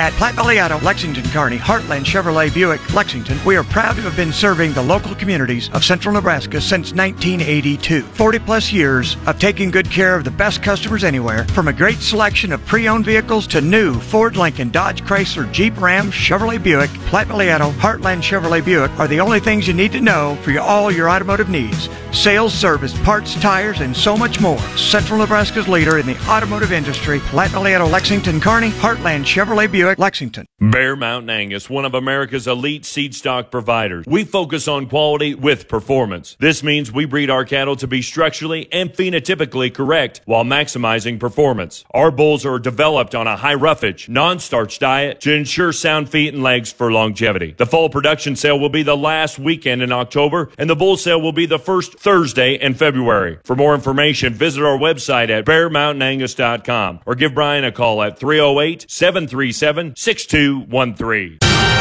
At Platte Valley Auto, Lexington, Kearney, Heartland Chevrolet Buick, Lexington, we are proud to have been serving the local communities of central Nebraska since 1982. 40 plus years of taking good care of the best customers anywhere, from a great selection of pre-owned vehicles to new Ford, Lincoln, Dodge, Chrysler, Jeep, Ram, Chevrolet Buick. Platte Valley Auto, Heartland Chevrolet Buick are the only things you need to know for all your automotive needs. Sales, service, parts, tires, and so much more. Central Nebraska's leader in the automotive industry, Platte Valley Auto, Lexington, Kearney, Heartland Chevrolet Buick, Lexington. Bear Mountain Angus, one of America's elite seed stock providers. We focus on quality with performance. This means we breed our cattle to be structurally and phenotypically correct while maximizing performance. Our bulls are developed on a high roughage, non-starch diet to ensure sound feet and legs for longevity. The fall production sale will be the last weekend in October, and the bull sale will be the first Thursday in February. For more information, visit our website at bearmountainangus.com or give Brian a call at 308-737-6213.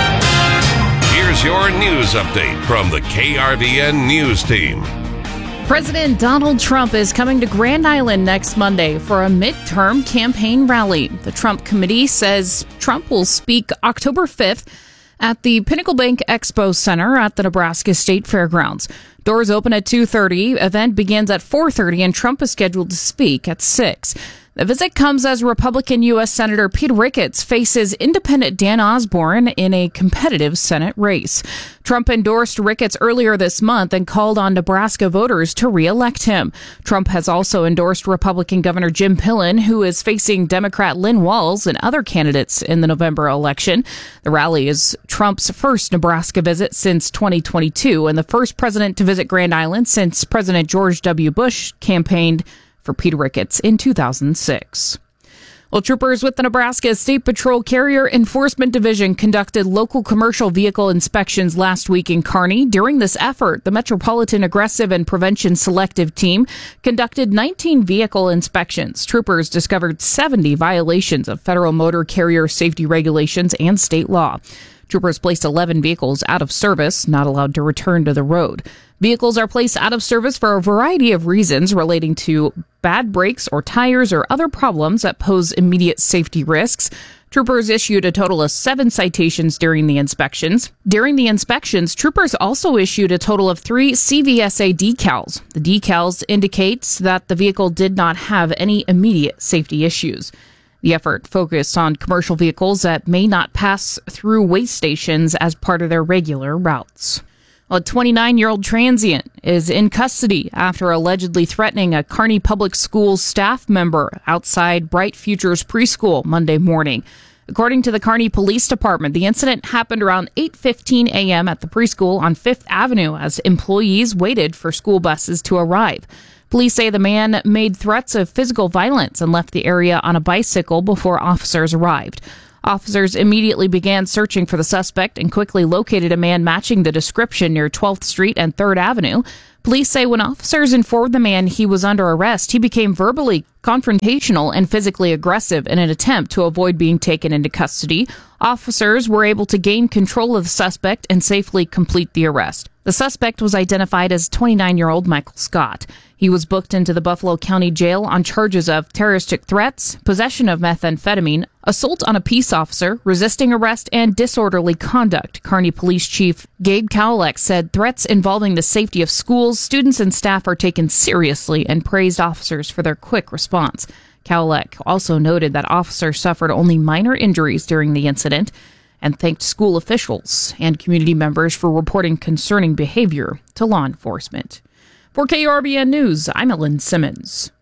Here's your news update from the KRVN News Team. President Donald Trump is coming to Grand Island next Monday for a midterm campaign rally. The Trump committee says Trump will speak October 5th at the Pinnacle Bank Expo Center at the Nebraska State Fairgrounds. Doors open at 2:30. Event begins at 4:30, and Trump is scheduled to speak at 6. The visit comes as Republican U.S. Senator Pete Ricketts faces independent Dan Osborne in a competitive Senate race. Trump endorsed Ricketts earlier this month and called on Nebraska voters to re-elect him. Trump has also endorsed Republican Governor Jim Pillen, who is facing Democrat Lynn Walls and other candidates in the November election. The rally is Trump's first Nebraska visit since 2022 and the first president to visit Grand Island since President George W. Bush campaigned for Pete Ricketts in 2006. Well, troopers with the Nebraska State Patrol Carrier Enforcement Division conducted local commercial vehicle inspections last week in Kearney. During this effort, the Metropolitan Aggressive and Prevention Selective Team conducted 19 vehicle inspections. Troopers discovered 70 violations of federal motor carrier safety regulations and state law. Troopers placed 11 vehicles out of service, not allowed to return to the road. Vehicles are placed out of service for a variety of reasons relating to bad brakes or tires or other problems that pose immediate safety risks. Troopers issued a total of 7 citations during the inspections. During the inspections, troopers also issued a total of 3 CVSA decals. The decals indicates that the vehicle did not have any immediate safety issues. The effort focused on commercial vehicles that may not pass through weigh stations as part of their regular routes. A 29-year-old transient is in custody after allegedly threatening a Kearney Public Schools staff member outside Bright Futures Preschool Monday morning. According to the Kearney Police Department, the incident happened around 8:15 a.m. at the preschool on 5th Avenue as employees waited for school buses to arrive. Police say the man made threats of physical violence and left the area on a bicycle before officers arrived. Officers immediately began searching for the suspect and quickly located a man matching the description near 12th Street and 3rd Avenue. Police say when officers informed the man he was under arrest, he became verbally confrontational and physically aggressive in an attempt to avoid being taken into custody. Officers were able to gain control of the suspect and safely complete the arrest. The suspect was identified as 29-year-old Michael Scott. He was booked into the Buffalo County Jail on charges of terroristic threats, possession of methamphetamine, assault on a peace officer, resisting arrest, and disorderly conduct. Kearney Police Chief Gabe Kowalek said threats involving the safety of schools, students, and staff are taken seriously and praised officers for their quick response. Kowalek also noted that officers suffered only minor injuries during the incident and thanked school officials and community members for reporting concerning behavior to law enforcement. For KRVN News, I'm Ellen Simmons.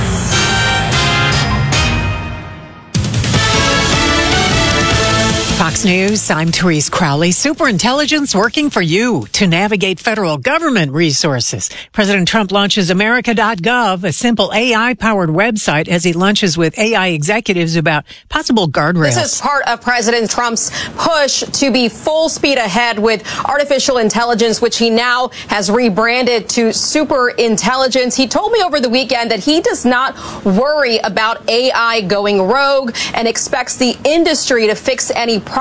Fox News, I'm Therese Crowley. Superintelligence working for you to navigate federal government resources. President Trump launches America.gov, a simple AI-powered website, as he lunches with AI executives about possible guardrails. This is part of President Trump's push to be full speed ahead with artificial intelligence, which he now has rebranded to superintelligence. He told me over the weekend that he does not worry about AI going rogue and expects the industry to fix any problems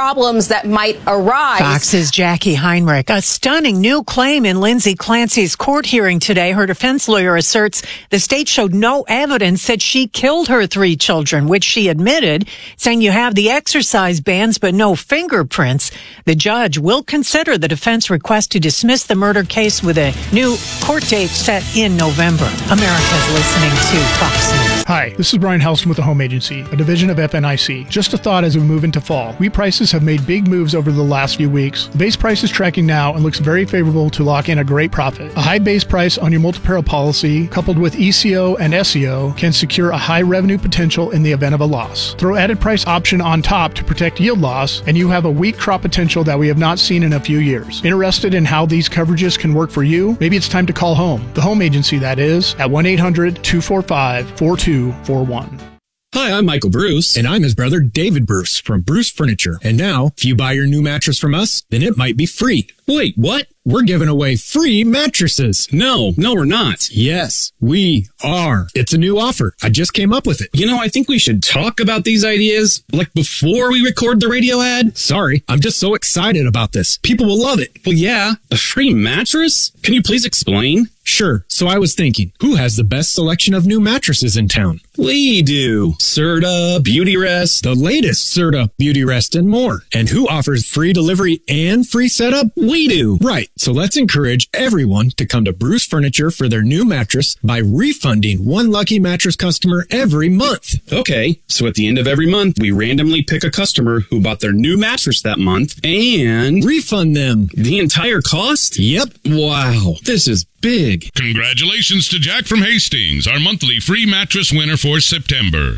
problems that might arise. Fox's Jackie Heinrich. A stunning new claim in Lindsay Clancy's court hearing today. Her defense lawyer asserts the state showed no evidence that she killed her 3 children, which she admitted, saying you have the exercise bands but no fingerprints. The judge will consider the defense request to dismiss the murder case with a new court date set in November. America's listening to Fox News. Hi, this is Brian Helston with the Home Agency, a division of FNIC. Just a thought as we move into fall. Wheat prices have made big moves over the last few weeks. The base price is tracking now and looks very favorable to lock in a great profit. A high base price on your multi-peril policy, coupled with ECO and SEO, can secure a high revenue potential in the event of a loss. Throw added price option on top to protect yield loss, and you have a wheat crop potential that we have not seen in a few years. Interested in how these coverages can work for you? Maybe it's time to call home. The Home Agency, that is, at 1-800-245-4241. Hi, I'm Michael Bruce. And I'm his brother, David Bruce, from Bruce Furniture. And now, if you buy your new mattress from us, then it might be free. Wait, what? We're giving away free mattresses. No, we're not. Yes, we are. It's a new offer. I just came up with it. You know, I think we should talk about these ideas, like before we record the radio ad. Sorry, I'm just so excited about this. People will love it. Well, yeah, a free mattress? Can you please explain? Sure. So I was thinking, who has the best selection of new mattresses in town? We do. Serta, Beautyrest, the latest Serta, Beautyrest, and more. And who offers free delivery and free setup? We do. Right. So let's encourage everyone to come to Bruce Furniture for their new mattress by refunding one lucky mattress customer every month. Okay. So at the end of every month, we randomly pick a customer who bought their new mattress that month and refund them the entire cost? Yep. Wow. This is big. Congratulations to Jack from Hastings, our monthly free mattress winner for September.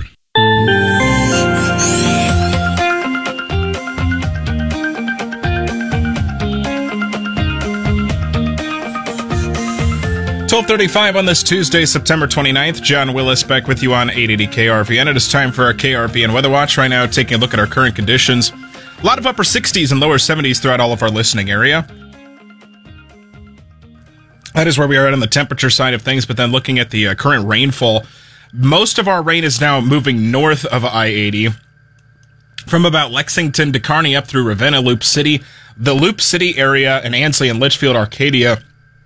.35 on this Tuesday, September 29th. John Willis back with you on 880 KRVN. It is time for our KRVN Weather Watch. Right now, taking a look at our current conditions. A lot of upper 60s and lower 70s throughout all of our listening area. That is where we are at on the temperature side of things, but then looking at the current rainfall, most of our rain is now moving north of I-80 from about Lexington to Kearney up through Ravenna, Loop City. The Loop City area and Ansley and Litchfield, Arcadia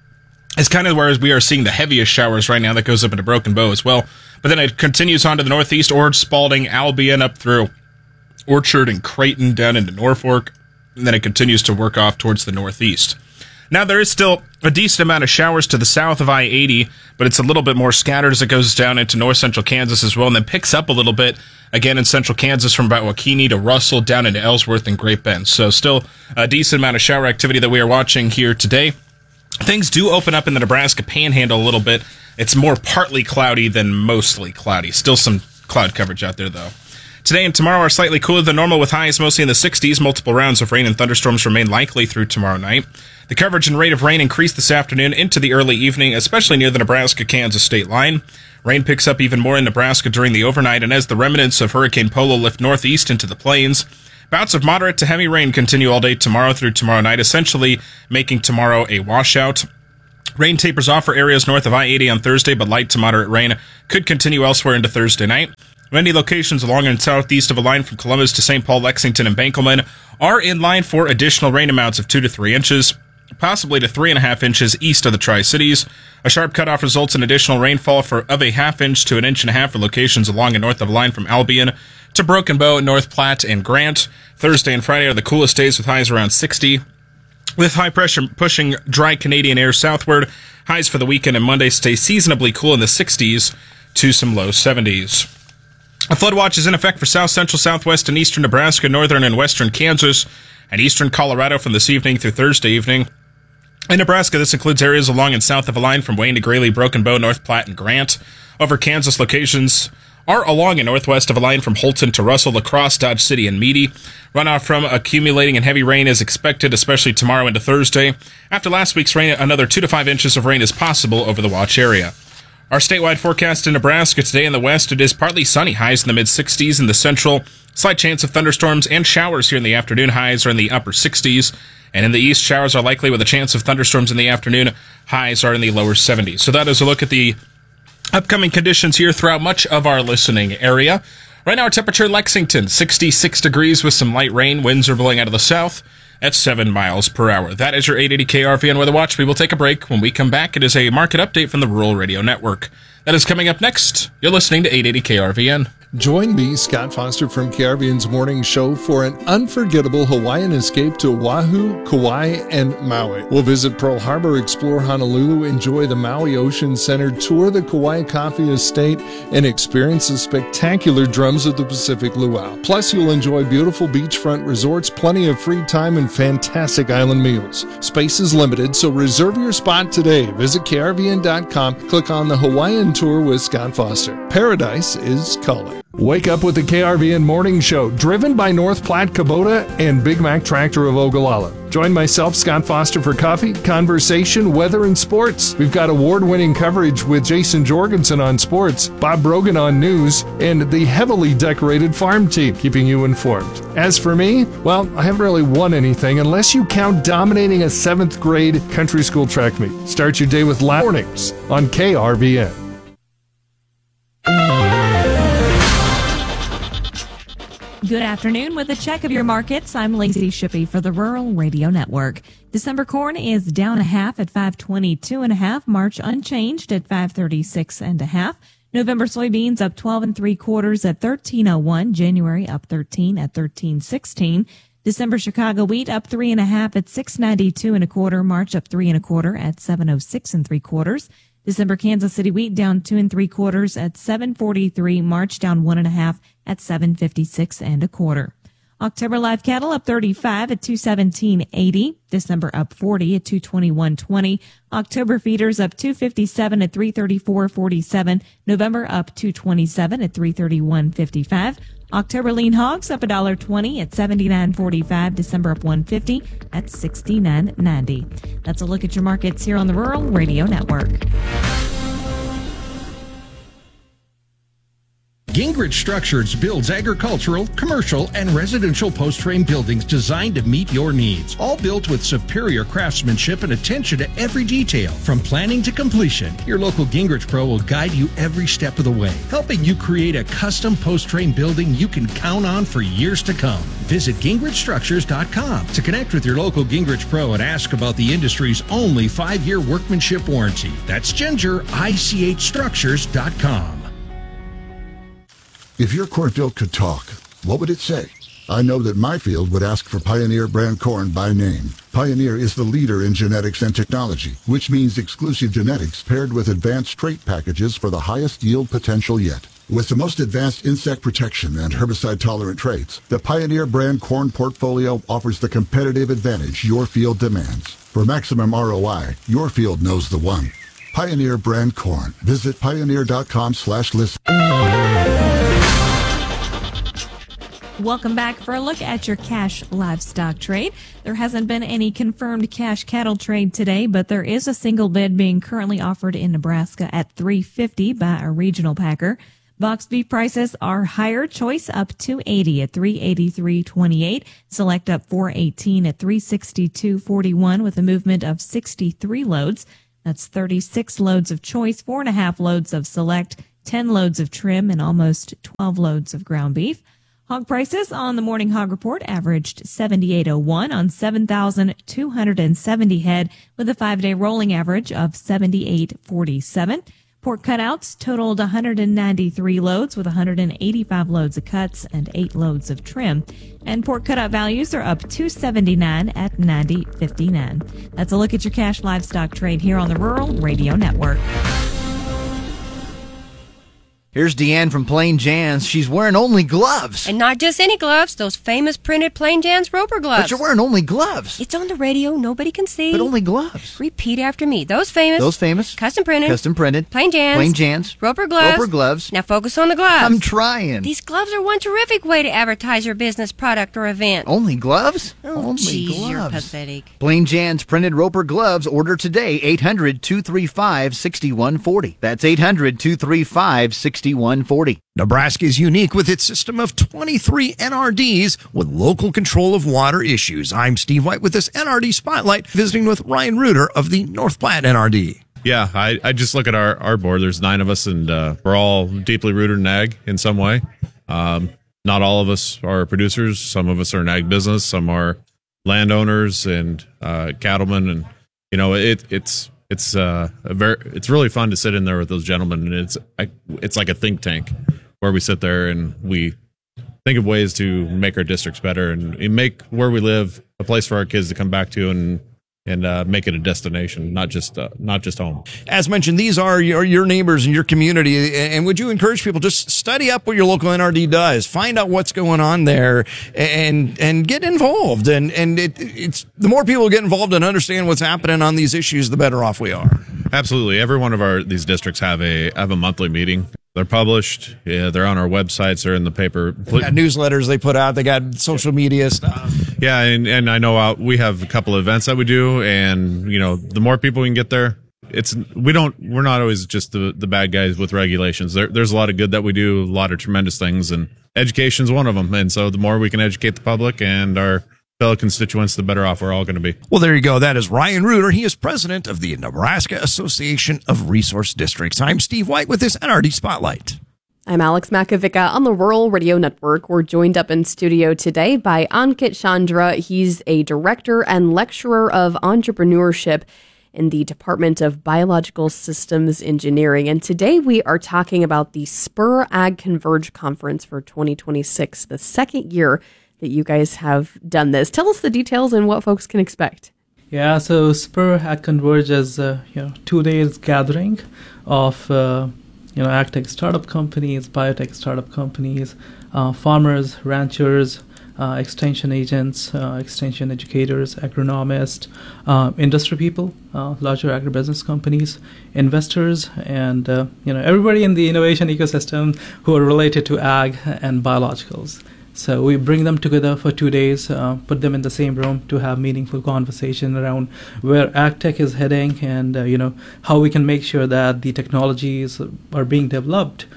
is kind of where we are seeing the heaviest showers right now. That goes up into Broken Bow as well. But then it continues on to the northeast, Ord, Spalding, Albion, up through Orchard and Creighton down into Norfolk. And then it continues to work off towards the northeast. Now, there is still a decent amount of showers to the south of I-80, but it's a little bit more scattered as it goes down into north central Kansas as well, and then picks up a little bit again in central Kansas from about Waukene to Russell down into Ellsworth and Great Bend. So still a decent amount of shower activity that we are watching here today. Things do open up in the Nebraska Panhandle a little bit. It's more partly cloudy than mostly cloudy. Still some cloud coverage out there, though. Today and tomorrow are slightly cooler than normal with highs mostly in the 60s. Multiple rounds of rain and thunderstorms remain likely through tomorrow night. The coverage and rate of rain increase this afternoon into the early evening, especially near the Nebraska-Kansas state line. Rain picks up even more in Nebraska during the overnight, and as the remnants of Hurricane Polo lift northeast into the plains, bouts of moderate to heavy rain continue all day tomorrow through tomorrow night, essentially making tomorrow a washout. Rain tapers off for areas north of I-80 on Thursday, but light to moderate rain could continue elsewhere into Thursday night. Many locations along and southeast of a line from Columbus to St. Paul, Lexington, and Benkelman are in line for additional rain amounts of 2 to 3 inches, possibly to 3.5 inches east of the Tri-Cities. A sharp cutoff results in additional rainfall of a 1/2 inch to 1.5 inches for locations along and north of a line from Albion to Broken Bow, North Platte, and Grant. Thursday and Friday are the coolest days with highs around 60. With high pressure pushing dry Canadian air southward, highs for the weekend and Monday stay seasonably cool in the 60s to some low 70s. A flood watch is in effect for south, central, southwest, and eastern Nebraska, northern and western Kansas, and eastern Colorado from this evening through Thursday evening. In Nebraska, this includes areas along and south of a line from Wayne to Greeley, Broken Bow, North Platte, and Grant. Over Kansas, locations are along and northwest of a line from Holton to Russell, La Crosse, Dodge City, and Meade. Runoff from accumulating and heavy rain is expected, especially tomorrow into Thursday. After last week's rain, another 2 to 5 inches of rain is possible over the watch area. Our statewide forecast in Nebraska today in the west, it is partly sunny, highs in the mid-60s in the central. Slight chance of thunderstorms and showers here in the afternoon. Highs are in the upper 60s. And in the east, showers are likely with a chance of thunderstorms in the afternoon. Highs are in the lower 70s. So that is a look at the upcoming conditions here throughout much of our listening area. Right now, our temperature in Lexington, 66 degrees with some light rain. Winds are blowing out of the south at 7 miles per hour. That is your 880 KRVN Weather Watch. We will take a break. When we come back, it is a market update from the Rural Radio Network. That is coming up next. You're listening to 880 KRVN. Join me, Scott Foster from KRVN's Morning Show, for an unforgettable Hawaiian escape to Oahu, Kauai, and Maui. We'll visit Pearl Harbor, explore Honolulu, enjoy the Maui Ocean Center, tour the Kauai Coffee Estate, and experience the spectacular Drums of the Pacific Luau. Plus, you'll enjoy beautiful beachfront resorts, plenty of free time, and fantastic island meals. Space is limited, so reserve your spot today. Visit KRVN.com, click on the Hawaiian Tour with Scott Foster. Paradise is calling. Wake up with the KRVN Morning Show, driven by North Platte Kubota and Big Mac Tractor of Ogallala. Join myself, Scott Foster, for coffee, conversation, weather, and sports. We've got award-winning coverage with Jason Jorgensen on sports, Bob Brogan on news, and the heavily decorated farm team, keeping you informed. As for me, well, I haven't really won anything unless you count dominating a 7th grade country school track meet. Start your day with loud mornings on KRVN. Good afternoon. With a check of your markets, I'm Lacey Shippey for the Rural Radio Network. December corn is down a half at 522.5. March unchanged at 536.5. November soybeans up 12 3/4 at 13.01. January up 13 at 13.16. December Chicago wheat up 3.5 at 692.25. March up 3 1/4 at 706 3/4. December Kansas City wheat down 2 3/4 at 743. March down 1.5 at 756 1/4. October live cattle up 35 at 217.80. December up 40 at 221.20. October feeders up 257 at 334.47. November up 227 at 331.55. October lean hogs up $1.20 at 79.45. December up 150 at 69.90. That's a look at your markets here on the Rural Radio Network. Gingrich Structures builds agricultural, commercial, and residential post-frame buildings designed to meet your needs. All built with superior craftsmanship and attention to every detail. From planning to completion, your local Gingrich Pro will guide you every step of the way, helping you create a custom post-frame building you can count on for years to come. Visit GingrichStructures.com to connect with your local Gingrich Pro and ask about the industry's only 5-year workmanship warranty. That's GingerICHStructures.com. If your cornfield could talk, what would it say? I know that my field would ask for Pioneer brand corn by name. Pioneer is the leader in genetics and technology, which means exclusive genetics paired with advanced trait packages for the highest yield potential yet. With the most advanced insect protection and herbicide-tolerant traits, the Pioneer brand corn portfolio offers the competitive advantage your field demands. For maximum ROI, your field knows the one. Pioneer brand corn. Visit pioneer.com/listen. Welcome back for a look at your cash livestock trade. There hasn't been any confirmed cash cattle trade today, but there is a single bid being currently offered in Nebraska at $350 by a regional packer. Box beef prices are higher. Choice up $280 at $383.28. Select up $418 at $362.41 with a movement of 63 loads. That's 36 loads of choice, 4.5 loads of select, 10 loads of trim, and almost 12 loads of ground beef. Hog prices on the Morning Hog Report averaged $78.01 on 7,270 head with a 5-day rolling average of $78.47. Pork cutouts totaled 193 loads with 185 loads of cuts and 8 loads of trim. And pork cutout values are up $279 at $90.59. That's a look at your cash livestock trade here on the Rural Radio Network. Here's Deanne from Plain Jan's. She's wearing only gloves. And not just any gloves, those famous printed Plain Jan's Roper gloves. But you're wearing only gloves. It's on the radio, nobody can see. But only gloves. Repeat after me. Those famous. Custom printed. Plain Jan's. Roper gloves. Now focus on the gloves. I'm trying. These gloves are one terrific way to advertise your business, product, or event. Only gloves? Oh, geez, you're pathetic. Plain Jan's printed Roper gloves. Order today. 800-235-6140. That's 800-235-6140. Nebraska is unique with its system of 23 NRDs with local control of water issues. I'm Steve White with this NRD Spotlight, visiting with Ryan Reuter of the North Platte NRD. Yeah, I just look at our board. There's 9 of us, and we're all deeply rooted in ag in some way. Not all of us are producers. Some of us are in ag business. Some are landowners and cattlemen, and it's really fun to sit in there with those gentlemen. And it's like a think tank where we sit there and we think of ways to make our districts better and make where we live a place for our kids to come back to and make it a destination, not just home. As mentioned, these are your neighbors in your community. And would you encourage people just study up what your local NRD does, find out what's going on there, and get involved. And it's the more people get involved and understand what's happening on these issues, the better off we are. Absolutely. Every one of these districts have a monthly meeting. They're published. Yeah, they're on our websites. They're in the paper. They got newsletters they put out. They got social media stuff. Yeah, and I know we have a couple of events that we do, and the more people we can get there, we're not always just the bad guys with regulations. There's a lot of good that we do, a lot of tremendous things, and education's one of them. And so the more we can educate the public and our fellow constituents, the better off we're all going to be. Well, there you go. That is Ryan Reuter. He is president of the Nebraska Association of Resource Districts. I'm Steve White with this NRD Spotlight. I'm Alex Makovica on the Rural Radio Network. We're joined up in studio today by Ankit Chandra. He's a director and lecturer of entrepreneurship in the Department of Biological Systems Engineering. And today we are talking about the Spur Ag Converge Conference for 2026, the second year that you guys have done this. Tell us the details and what folks can expect. Yeah, so Spur Ag Converge is 2 days gathering of ag-tech startup companies, biotech startup companies, farmers, ranchers, extension agents, extension educators, agronomists, industry people, larger agribusiness companies, investors, and everybody in the innovation ecosystem who are related to ag and biologicals. So we bring them together for 2 days, put them in the same room to have meaningful conversation around where ag tech is heading and how we can make sure that the technologies are being developed.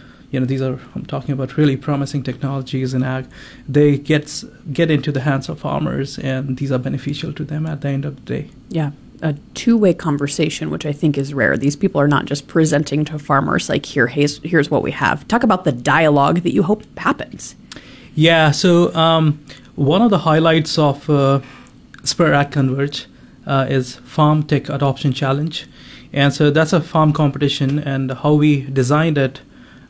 I'm talking about really promising technologies in ag. They get into the hands of farmers, and these are beneficial to them at the end of the day. Yeah. A two-way conversation, which I think is rare. These people are not just presenting to farmers like, here's what we have. Talk about the dialogue that you hope happens. Yeah, so one of the highlights of Spur Ag Converge is Farm Tech Adoption Challenge. And so that's a farm competition, and how we designed it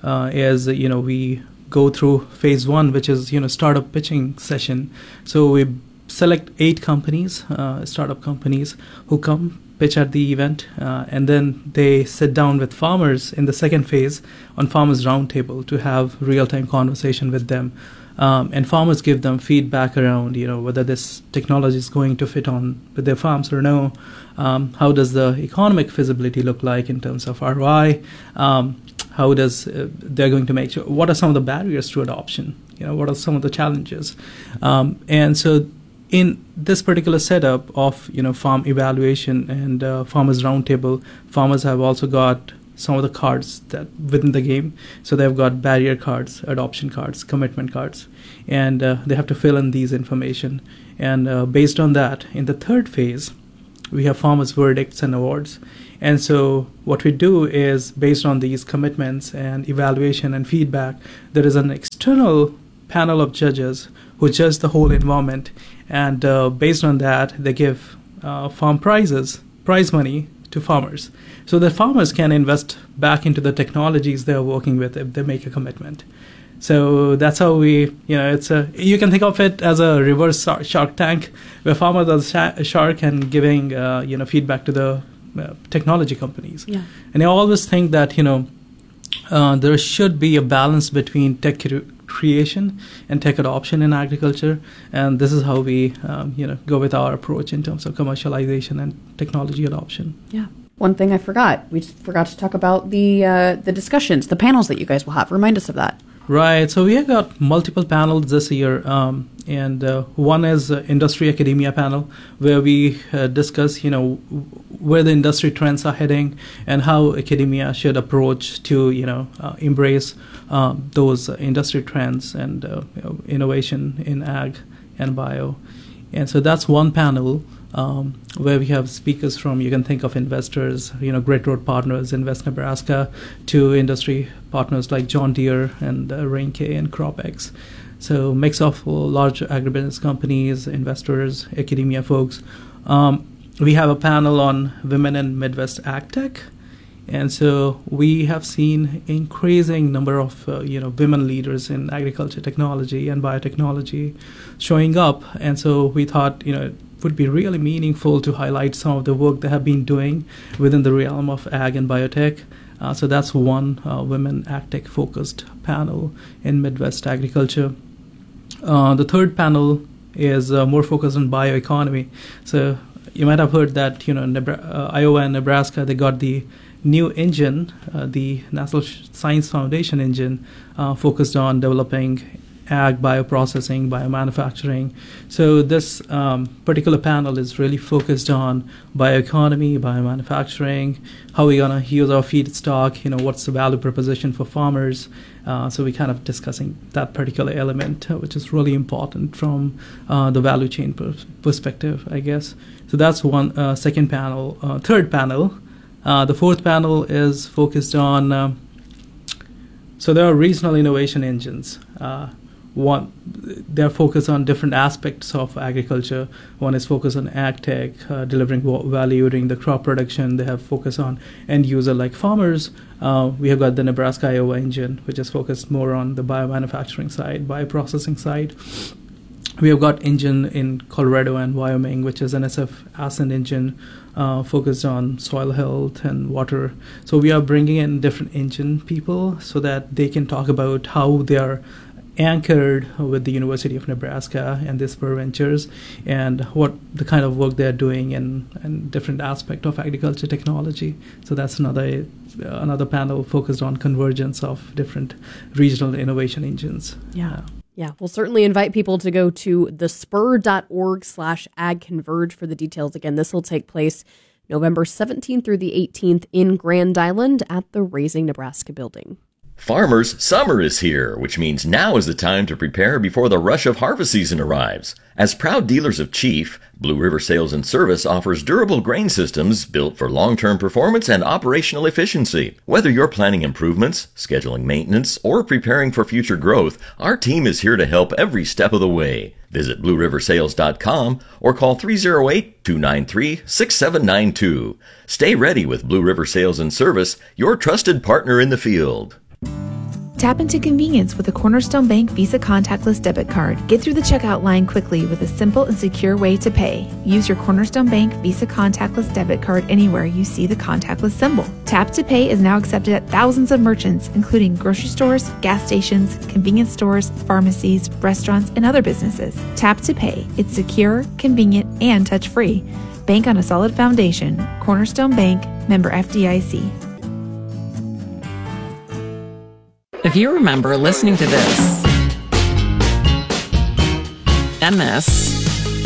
is, we go through phase one, which is, startup pitching session. So we select 8 companies, startup companies, who come pitch at the event, and then they sit down with farmers in the second phase on Farmers Roundtable to have real-time conversation with them. And farmers give them feedback around, whether this technology is going to fit on with their farms or no. How does the economic feasibility look like in terms of ROI? How does they're going to make sure? What are some of the barriers to adoption? What are some of the challenges? And so, in this particular setup of farm evaluation and farmers roundtable, farmers have also got some of the cards that within the game. So they've got barrier cards, adoption cards, commitment cards, and they have to fill in these information. And based on that, in the third phase, we have farmers' verdicts and awards. And so what we do is, based on these commitments and evaluation and feedback, there is an external panel of judges who judge the whole environment. And based on that, they give farm prize money to farmers, so that farmers can invest back into the technologies they're working with if they make a commitment. So that's how we, you can think of it as a reverse Shark Tank, where farmers are the shark and giving, feedback to the technology companies. Yeah. And I always think that, there should be a balance between tech creation and tech adoption in agriculture, and this is how we go with our approach in terms of commercialization and technology adoption. Yeah. One thing I forgot, we forgot to talk about the discussions, the panels that you guys will have. Remind us of that. Right. So we have got multiple panels this year, and one is industry academia panel, where we discuss, where the industry trends are heading and how academia should approach to, embrace those industry trends and innovation in ag and bio. And so that's one panel. where we have speakers from, you can think of investors, Great Road Partners, Invest Nebraska, to industry partners like John Deere and Rainke and CropX. So mix of large agribusiness companies, investors, academia folks. We have a panel on women in Midwest AgTech. And so we have seen increasing number of women leaders in agriculture technology and biotechnology showing up. And so we thought it would be really meaningful to highlight some of the work they have been doing within the realm of ag and biotech. So that's one women AgTech focused panel in Midwest agriculture. The third panel is more focused on bioeconomy. So you might have heard that Iowa and Nebraska, they got the new engine, the National Science Foundation engine, focused on developing ag, bioprocessing, biomanufacturing. So this particular panel is really focused on bioeconomy, biomanufacturing, how we're going to use our feedstock, what's the value proposition for farmers. So we're kind of discussing that particular element, which is really important from the value chain perspective, I guess. So that's one second panel. Third panel. The fourth panel is focused on, so there are regional innovation engines. They're focused on different aspects of agriculture. One is focused on ag tech, delivering value during the crop production. They have focus on end user like farmers. We have got the Nebraska Iowa engine, which is focused more on the biomanufacturing side, bioprocessing side. We have got engine in Colorado and Wyoming, which is an SF Ascent engine focused on soil health and water. So we are bringing in different engine people so that they can talk about how they are anchored with the University of Nebraska and the Spur Ventures, and what the kind of work they're doing in different aspect of agriculture technology. So that's another panel focused on convergence of different regional innovation engines. Yeah, we'll certainly invite people to go to thespur.org/agconverge for the details. Again, this will take place November 17th through the 18th in Grand Island at the Raising Nebraska building. Farmers, summer is here, which means now is the time to prepare before the rush of harvest season arrives. As proud dealers of Chief, Blue River Sales and Service offers durable grain systems built for long-term performance and operational efficiency. Whether you're planning improvements, scheduling maintenance, or preparing for future growth, our team is here to help every step of the way. Visit BlueRiverSales.com or call 308-293-6792. Stay ready with Blue River Sales and Service, your trusted partner in the field. Tap into convenience with a Cornerstone Bank Visa contactless debit card. Get through the checkout line quickly with a simple and secure way to pay. Use your Cornerstone Bank Visa contactless debit card anywhere you see the contactless symbol. Tap to Pay is now accepted at thousands of merchants, including grocery stores, gas stations, convenience stores, pharmacies, restaurants, and other businesses. Tap to Pay. It's secure, convenient, and touch-free. Bank on a solid foundation. Cornerstone Bank, member FDIC. If you remember listening to this, and this,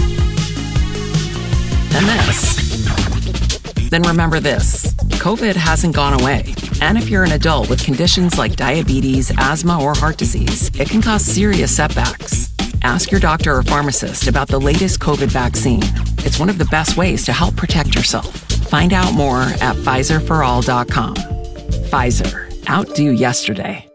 then remember this. COVID hasn't gone away. And if you're an adult with conditions like diabetes, asthma, or heart disease, it can cause serious setbacks. Ask your doctor or pharmacist about the latest COVID vaccine. It's one of the best ways to help protect yourself. Find out more at PfizerForAll.com. Pfizer. Outdo yesterday.